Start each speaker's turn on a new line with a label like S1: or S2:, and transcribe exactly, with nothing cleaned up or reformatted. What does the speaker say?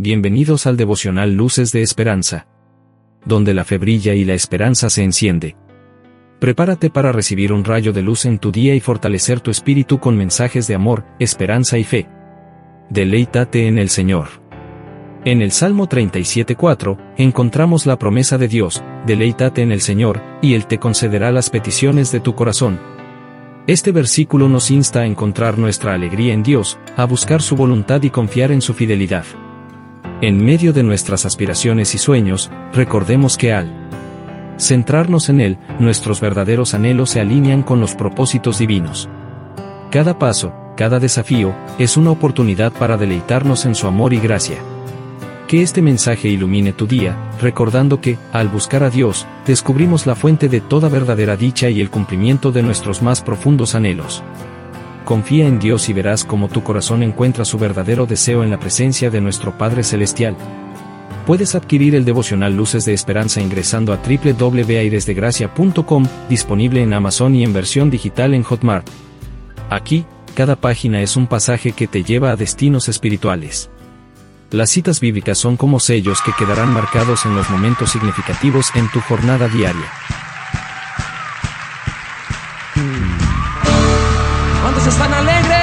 S1: Bienvenidos al devocional Luces de Esperanza, donde la fe brilla y la esperanza se enciende. Prepárate para recibir un rayo de luz en tu día y fortalecer tu espíritu con mensajes de amor, esperanza y fe. Deleítate en el Señor. En el Salmo treinta y siete cuatro, encontramos la promesa de Dios: deleítate en el Señor, y Él te concederá las peticiones de tu corazón. Este versículo nos insta a encontrar nuestra alegría en Dios, a buscar su voluntad y confiar en su fidelidad. En medio de nuestras aspiraciones y sueños, recordemos que al centrarnos en Él, nuestros verdaderos anhelos se alinean con los propósitos divinos. Cada paso, cada desafío, es una oportunidad para deleitarnos en su amor y gracia. Que este mensaje ilumine tu día, recordando que, al buscar a Dios, descubrimos la fuente de toda verdadera dicha y el cumplimiento de nuestros más profundos anhelos. Confía en Dios y verás cómo tu corazón encuentra su verdadero deseo en la presencia de nuestro Padre Celestial. Puedes adquirir el devocional Luces de Esperanza ingresando a doble u doble u doble u punto aires de gracia punto com, disponible en Amazon y en versión digital en Hotmart. Aquí, cada página es un pasaje que te lleva a destinos espirituales. Las citas bíblicas son como sellos que quedarán marcados en los momentos significativos en tu jornada diaria.
S2: ¿Cuántos están alegres?